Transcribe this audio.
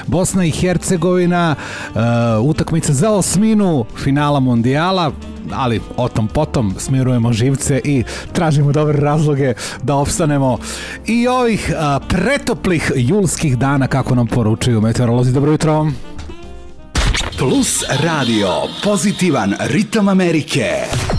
Bosna i Hercegovina, utakmica za osminu finala mondijala, ali o tom potom smirujemo živce i tražimo dobre razloge da opstanemo i ovih pretoplih julskih dana, kako nam poručuju meteorolozi. Dobro jutro. Plus radio, pozitivan ritam Amerike.